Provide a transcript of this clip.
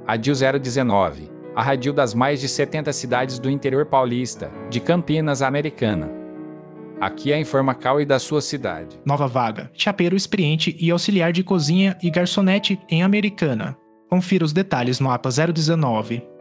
Radil 019. A radil das mais de 70 cidades do interior paulista, de Campinas, Americana. Aqui é a Informacal e da sua cidade. Nova vaga: chapeiro experiente e auxiliar de cozinha e garçonete em Americana. Confira os detalhes no APA 019.